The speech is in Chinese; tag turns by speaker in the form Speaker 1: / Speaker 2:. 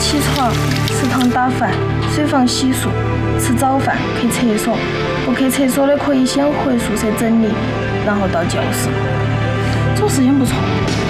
Speaker 1: 起床，食堂打饭，水房洗漱，吃早饭，去厕所。不去厕所的可以先回宿舍整理，然后到教室。这个时间不错。